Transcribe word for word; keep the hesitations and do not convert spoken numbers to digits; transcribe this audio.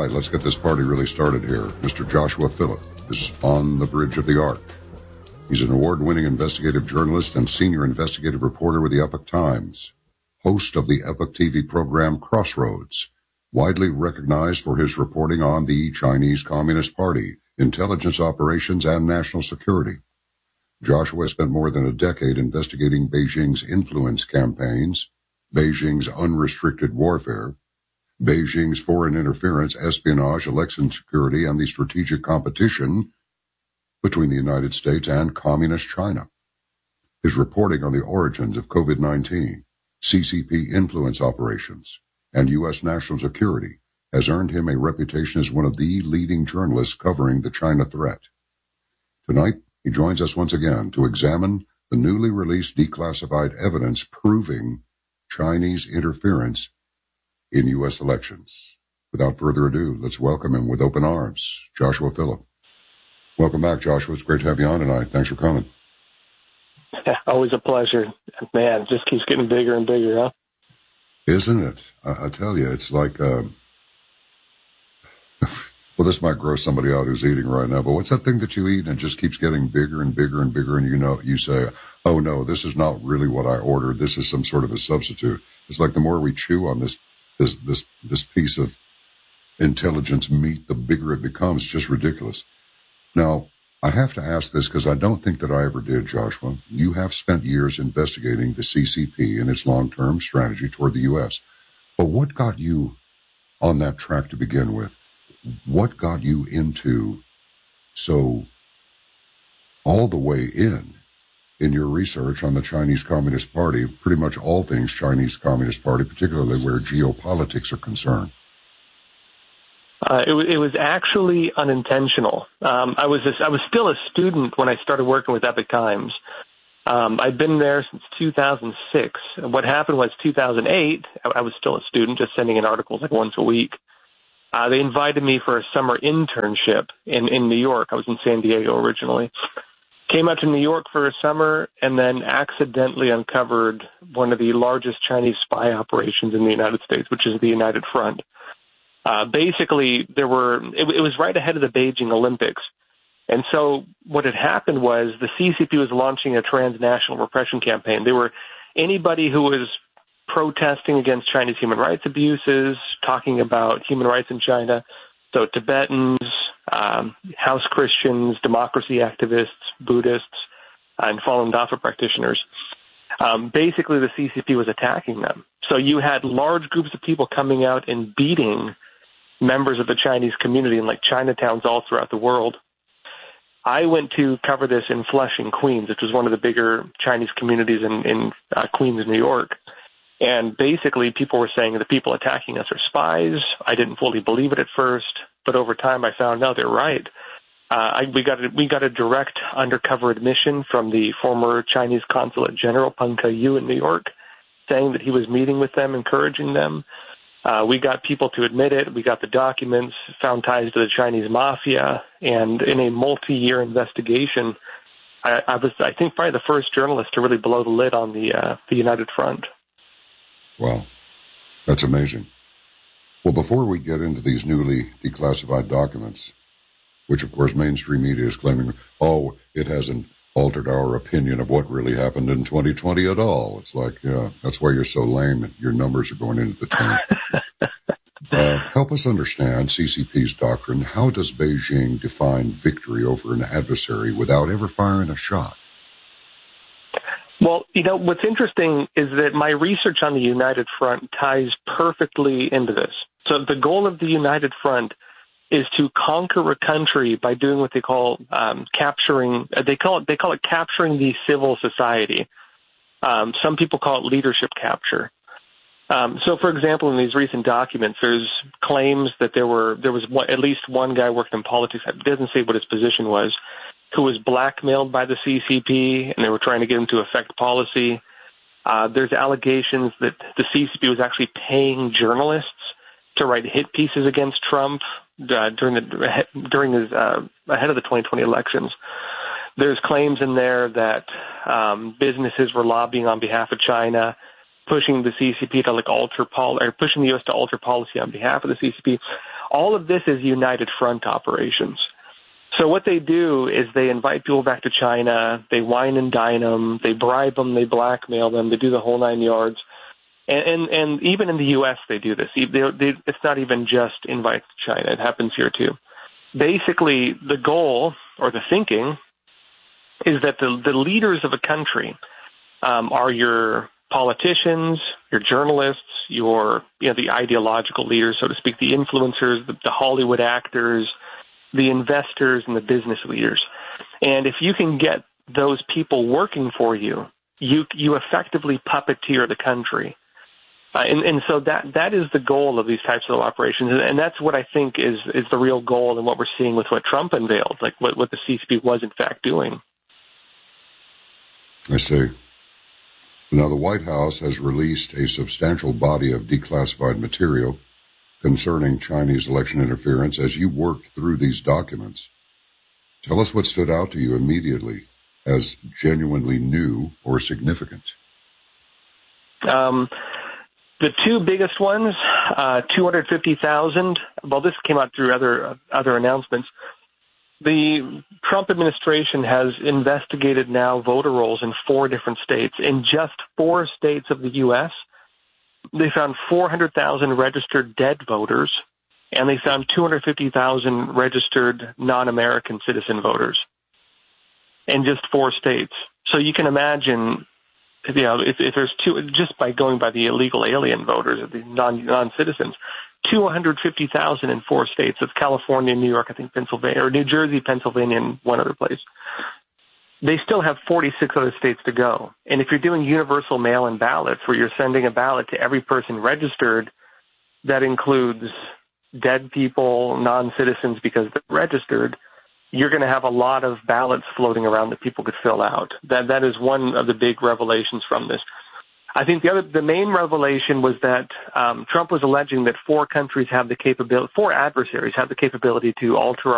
right, let's get this party really started here. Mister Joshua Phillip is on the bridge of the Ark. He's an award-winning investigative journalist and senior investigative reporter with the Epoch Times, host of the Epoch T V program Crossroads, widely recognized for his reporting on the Chinese Communist Party, intelligence operations, and national security. Joshua spent more than a decade investigating Beijing's influence campaigns, Beijing's unrestricted warfare, Beijing's foreign interference, espionage, election security, and the strategic competition between the United States and Communist China. His reporting on the origins of COVID nineteen, C C P influence operations, and U S national security has earned him a reputation as one of the leading journalists covering the China threat. Tonight, he joins us once again to examine the newly released declassified evidence proving Chinese interference in U S elections. Without further ado, let's welcome him with open arms, Joshua Phillip. Welcome back, Joshua. It's great to have you on tonight. Thanks for coming. Always a pleasure. Man, it just keeps getting bigger and bigger, huh? Isn't it? I, I tell you, it's like, um, well, this might gross somebody out who's eating right now, but what's that thing that you eat and it just keeps getting bigger and bigger and bigger, and you know, you say, oh no, this is not really what I ordered. This is some sort of a substitute. It's like the more we chew on this, this, this, this piece of intelligence meat, the bigger it becomes. It's just ridiculous. Now, I have to ask this because I don't think that I ever did, Joshua. You have spent years investigating the C C P and its long-term strategy toward the U S. But what got you on that track to begin with? What got you into so all the way in in your research on the Chinese Communist Party, pretty much all things Chinese Communist Party, particularly where geopolitics are concerned? Uh, it, it was actually unintentional. Um, I was a, I was still a student when I started working with Epoch Times. Um, I'd been there since two thousand six. What happened was two thousand eight, I, I was still a student, just sending in articles like once a week. Uh, they invited me for a summer internship in, in New York. I was in San Diego originally. Came out to New York for a summer and then accidentally uncovered one of the largest Chinese spy operations in the United States, which is the United Front. Uh, basically, there were it, it was right ahead of the Beijing Olympics. And so what had happened was the C C P was launching a transnational repression campaign. They were anybody who was protesting against Chinese human rights abuses, talking about human rights in China. So Tibetans, um, house Christians, democracy activists, Buddhists, and Falun Dafa practitioners. Um, basically, the C C P was attacking them. So you had large groups of people coming out and beating members of the Chinese community in like Chinatowns all throughout the world. I went to cover this in Flushing, Queens, which was one of the bigger Chinese communities in, in uh, Queens, New York. And basically, people were saying the people attacking us are spies. I didn't fully believe it at first, but over time I found out they're right. Uh, I, we got a, we got a direct undercover admission from the former Chinese Consulate General, Peng Ke-yu, in New York, saying that he was meeting with them, encouraging them. Uh, we got people to admit it. We got the documents, found ties to the Chinese mafia, and in a multi-year investigation, I, I was, I think, probably the first journalist to really blow the lid on the uh, the United Front. Wow, that's amazing. Well, before we get into these newly declassified documents, which of course mainstream media is claiming, oh, it hasn't altered our opinion of what really happened in twenty twenty at all. It's like, yeah, that's why you're so lame. Your numbers are going into the tank. uh, help us understand C C P's doctrine. How does Beijing define victory over an adversary without ever firing a shot? Well, you know, what's interesting is that my research on the United Front ties perfectly into this. So the goal of the United Front is to conquer a country by doing what they call um, capturing. Uh, they call it they call it capturing the civil society. Um, some people call it leadership capture. Um, so, for example, in these recent documents, there's claims that there were there was one, at least one guy working in politics. It doesn't say what his position was, who was blackmailed by the C C P, and they were trying to get him to affect policy. Uh, there's allegations that the C C P was actually paying journalists to write hit pieces against Trump uh, during the during his uh, ahead of the twenty twenty elections. There's claims in there that um, businesses were lobbying on behalf of China, pushing the C C P to like alter pol or pushing the U S to alter policy on behalf of the C C P. All of this is United Front operations. So what they do is they invite people back to China, they wine and dine them, they bribe them, they blackmail them, they do the whole nine yards. And and, and even in the U S they do this. They, they, it's not even just invites to China. It happens here too. Basically, the goal or the thinking is that the, the leaders of a country um, are your politicians, your journalists, your you know the ideological leaders, so to speak, the influencers, the, the Hollywood actors, the investors, and the business leaders. And if you can get those people working for you, you you effectively puppeteer the country. Uh, and, and so that that is the goal of these types of operations, and that's what I think is is the real goal, and what we're seeing with what Trump unveiled, like what, what the C C P was in fact doing. I see. Now, the White House has released a substantial body of declassified material concerning Chinese election interference. As you worked through these documents, tell us what stood out to you immediately as genuinely new or significant. Um, the two biggest ones, uh, two hundred fifty thousand, well, this came out through other uh, other announcements. The Trump administration has investigated now voter rolls in four different states. In just four states of the U S, they found four hundred thousand registered dead voters, and they found two hundred fifty thousand registered non-American citizen voters in just four states. So you can imagine, you know, if, if there's two, just by going by the illegal alien voters, the non, non-citizens, two hundred fifty thousand in four states. That's California, New York, I think Pennsylvania, or New Jersey, Pennsylvania, and one other place. They still have forty-six other states to go. And if you're doing universal mail-in ballots where you're sending a ballot to every person registered, that includes dead people, non-citizens because they're registered, you're going to have a lot of ballots floating around that people could fill out. That That is one of the big revelations from this. I think the other, the main revelation was that um, Trump was alleging that four countries have the capability, four adversaries have the capability to alter our